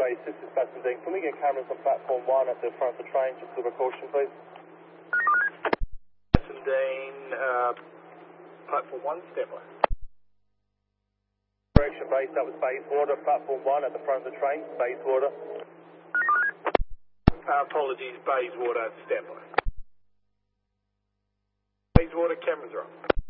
Base, this is Bassendine. Can we get cameras on platform 1 at the front of the train, just for precaution, please? Bassendine, platform 1, standby. Correction, Base, that was Bayswater, platform 1 at the front of the train, Bayswater. Apologies, Bayswater, standby. Bayswater, cameras are on.